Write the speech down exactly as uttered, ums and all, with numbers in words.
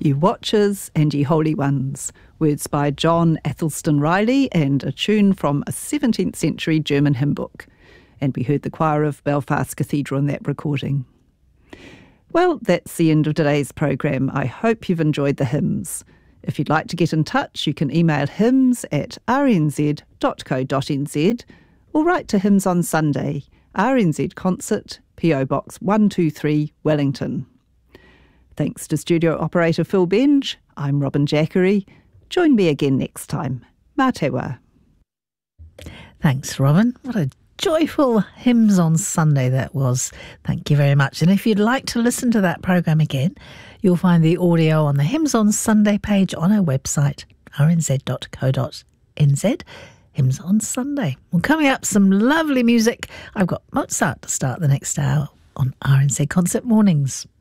Ye Watchers and Ye Holy Ones, words by John Athelstan Riley and a tune from a seventeenth century German hymn book. And we heard the choir of Belfast Cathedral in that recording. Well, that's the end of today's programme. I hope you've enjoyed the hymns. If you'd like to get in touch, you can email hymns at r n z dot co dot n z or write to Hymns on Sunday, R N Z Concert, P O Box one two three, Wellington. Thanks to studio operator Phil Benge, I'm Robin Jackery. Join me again next time. Mā te wā. Thanks, Robin. What a joyful Hymns on Sunday that was. Thank you very much. And if you'd like to listen to that programme again, you'll find the audio on the Hymns on Sunday page on our website, r n z dot co dot n z. Hymns on Sunday. Well, coming up, some lovely music. I've got Mozart to start the next hour on R N Z Concert Mornings.